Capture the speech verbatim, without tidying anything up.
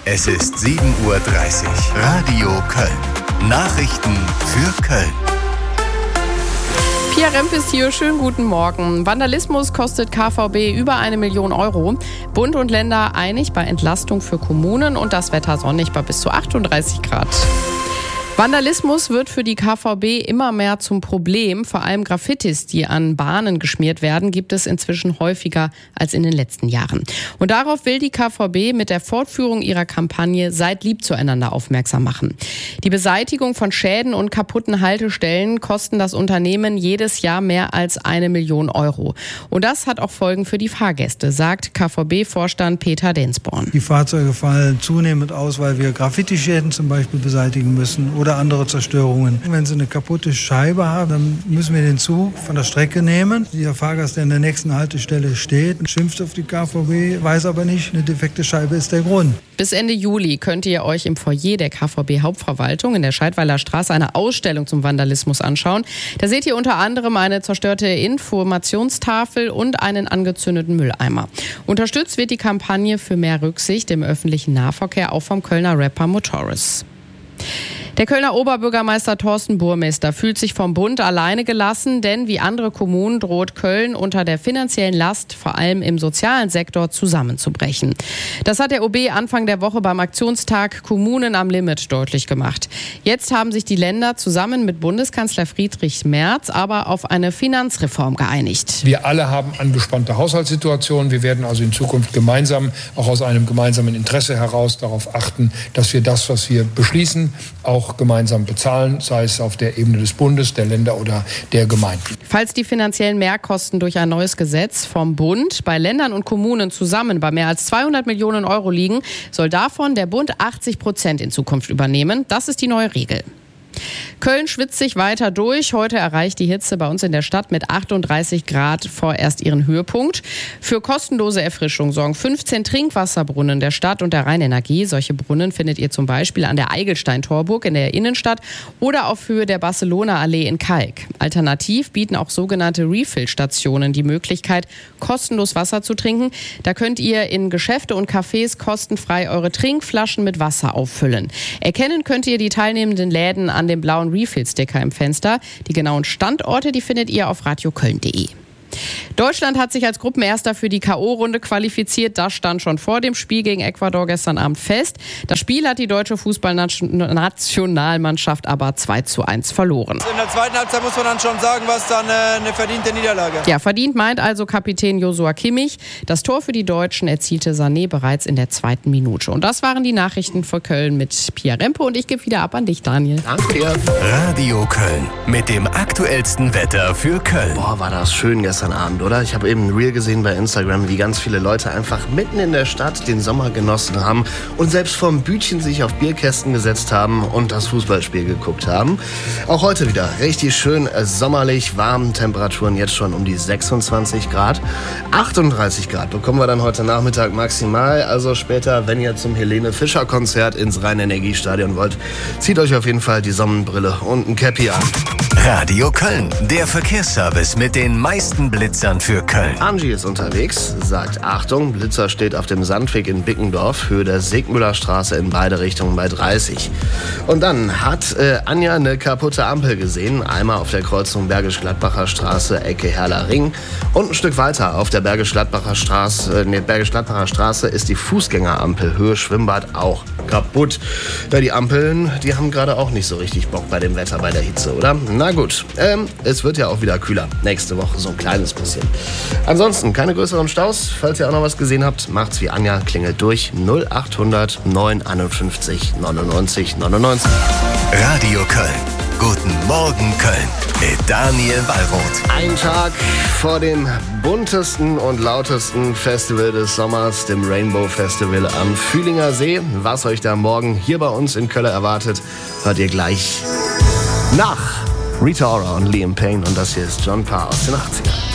Es ist sieben Uhr dreißig. Radio Köln. Nachrichten für Köln. Pia Remp ist hier. Schönen guten Morgen. Vandalismus kostet K V B über eine Million Euro. Bund und Länder einig bei Entlastung für Kommunen und das Wetter sonnig bei bis zu achtunddreißig Grad. Vandalismus wird für die K V B immer mehr zum Problem. Vor allem Graffitis, die an Bahnen geschmiert werden, gibt es inzwischen häufiger als in den letzten Jahren. Und darauf will die K V B mit der Fortführung ihrer Kampagne Seid lieb zueinander aufmerksam machen. Die Beseitigung von Schäden und kaputten Haltestellen kosten das Unternehmen jedes Jahr mehr als eine Million Euro. Und das hat auch Folgen für die Fahrgäste, sagt K V B-Vorstand Peter Densborn. Die Fahrzeuge fallen zunehmend aus, weil wir Graffiti-Schäden zum Beispiel beseitigen müssen oder andere Zerstörungen. Wenn Sie eine kaputte Scheibe haben, dann müssen wir den Zug von der Strecke nehmen. Der Fahrgast, der an der nächsten Haltestelle steht, schimpft auf die K V B, weiß aber nicht, eine defekte Scheibe ist der Grund. Bis Ende Juli könnt ihr euch im Foyer der K V B-Hauptverwaltung in der Scheidweiler Straße eine Ausstellung zum Vandalismus anschauen. Da seht ihr unter anderem eine zerstörte Informationstafel und einen angezündeten Mülleimer. Unterstützt wird die Kampagne für mehr Rücksicht im öffentlichen Nahverkehr auch vom Kölner Rapper Motoris. Der Kölner Oberbürgermeister Thorsten Burmester fühlt sich vom Bund alleine gelassen, denn wie andere Kommunen droht Köln unter der finanziellen Last, vor allem im sozialen Sektor, zusammenzubrechen. Das hat der O B Anfang der Woche beim Aktionstag Kommunen am Limit deutlich gemacht. Jetzt haben sich die Länder zusammen mit Bundeskanzler Friedrich Merz aber auf eine Finanzreform geeinigt. Wir alle haben angespannte Haushaltssituationen. Wir werden also in Zukunft gemeinsam, auch aus einem gemeinsamen Interesse heraus, darauf achten, dass wir das, was wir beschließen, auch gemeinsam bezahlen, sei es auf der Ebene des Bundes, der Länder oder der Gemeinden. Falls die finanziellen Mehrkosten durch ein neues Gesetz vom Bund bei Ländern und Kommunen zusammen bei mehr als zweihundert Millionen Euro liegen, soll davon der Bund achtzig Prozent in Zukunft übernehmen. Das ist die neue Regel. Köln schwitzt sich weiter durch. Heute erreicht die Hitze bei uns in der Stadt mit achtunddreißig Grad vorerst ihren Höhepunkt. Für kostenlose Erfrischung sorgen fünfzehn Trinkwasserbrunnen der Stadt und der Rheinenergie. Solche Brunnen findet ihr zum Beispiel an der Eigelstein-Torburg in der Innenstadt oder auf Höhe der Barcelona-Allee in Kalk. Alternativ bieten auch sogenannte Refill-Stationen die Möglichkeit, kostenlos Wasser zu trinken. Da könnt ihr in Geschäfte und Cafés kostenfrei eure Trinkflaschen mit Wasser auffüllen. Erkennen könnt ihr die teilnehmenden Läden an dem blauen Refill-Sticker im Fenster. Die genauen Standorte, die findet ihr auf radioköln punkt de. Deutschland hat sich als Gruppenerster für die K O-Runde qualifiziert. Das stand schon vor dem Spiel gegen Ecuador gestern Abend fest. Das Spiel hat die deutsche Fußballnationalmannschaft aber zwei zu eins verloren. In der zweiten Halbzeit muss man dann schon sagen, was dann eine verdiente Niederlage. Ja, verdient meint also Kapitän Joshua Kimmich. Das Tor für die Deutschen erzielte Sané bereits in der zweiten Minute. Und das waren die Nachrichten für Köln mit Pia Rempe. Und ich gebe wieder ab an dich, Daniel. Danke dir. Radio Köln mit dem aktuellsten Wetter für Köln. Boah, war das schön gestern Abend, oder? Ich habe eben ein Reel gesehen bei Instagram, wie ganz viele Leute einfach mitten in der Stadt den Sommer genossen haben und selbst vorm Bütchen sich auf Bierkästen gesetzt haben und das Fußballspiel geguckt haben. Auch heute wieder richtig schön sommerlich, warmen Temperaturen, jetzt schon um die sechsundzwanzig Grad. achtunddreißig Grad bekommen wir dann heute Nachmittag maximal. Also später, wenn ihr zum Helene-Fischer-Konzert ins Rhein-Energiestadion wollt, zieht euch auf jeden Fall die Sonnenbrille und ein Cappy an. Radio Köln, der Verkehrsservice mit den meisten Blitzern für Köln. Angie ist unterwegs, sagt Achtung, Blitzer steht auf dem Sandweg in Bickendorf, Höhe der Segmüllerstraße in beide Richtungen bei dreißig. Und dann hat äh, Anja eine kaputte Ampel gesehen, einmal auf der Kreuzung Bergisch-Gladbacher Straße, Ecke Herrler Ring. Und ein Stück weiter auf der Bergisch-Gladbacher Straße, äh, nee, Bergisch-Gladbacher Straße ist die Fußgängerampel, Höhe Schwimmbad, auch kaputt. Ja, die Ampeln, die haben gerade auch nicht so richtig Bock bei dem Wetter, bei der Hitze, oder? Na gut, ähm, es wird ja auch wieder kühler. Nächste Woche so ein kleines bisschen. Ansonsten keine größeren Staus. Falls ihr auch noch was gesehen habt, macht's wie Anja, klingelt durch null achthundert neun einundfünfzig neunundneunzig neunundneunzig. Radio Köln. Guten Morgen Köln mit Daniel Wallroth. Ein Tag vor dem buntesten und lautesten Festival des Sommers, dem Rainbow Festival am Fühlinger See. Was euch da morgen hier bei uns in Köln erwartet, hört ihr gleich nach Rita Ora und Liam Payne. Und das hier ist John Parr aus den achtzigern.